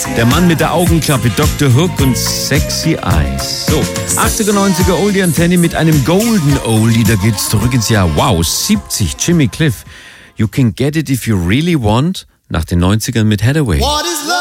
Der Mann mit der Augenklappe, Dr. Hook und Sexy Eyes. So, 80er, 90er Oldie Antenne mit einem Golden Oldie. Da geht's zurück ins Jahr, wow, 70. Jimmy Cliff. You can get it if you really want. Nach den 90ern mit Hathaway. What is love?